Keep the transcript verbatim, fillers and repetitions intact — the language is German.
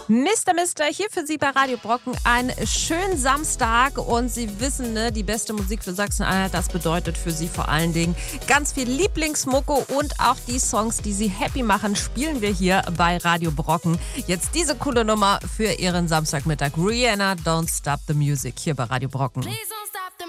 Mister Mister, hier für Sie bei Radio Brocken. Einen schönen Samstag und Sie wissen, ne, die beste Musik für Sachsen-Anhalt, das bedeutet für Sie vor allen Dingen ganz viel Lieblingsmucke und auch die Songs, die Sie happy machen, spielen wir hier bei Radio Brocken. Jetzt diese coole Nummer für Ihren Samstagmittag. Rihanna, Don't Stop the Music hier bei Radio Brocken. Please